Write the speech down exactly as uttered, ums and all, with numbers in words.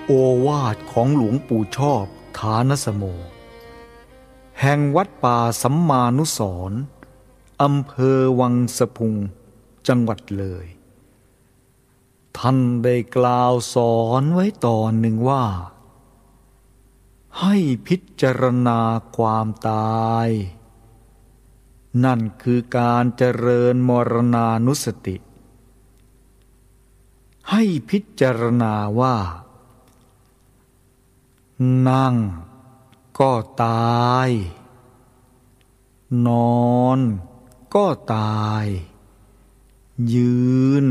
โอวาทของหลวงปู่ชอบฐานสโมแห่งวัดป่าสัมมานุสรณ์อำเภอวังสะพุงจังหวัดเลยท่านได้กล่าวสอนไว้ตอนหนึ่งว่าให้พิจารณาความตายนั่นคือการเจริญมรณานุสติให้พิจารณาว่านั่งก็ตายนอนก็ตายยืน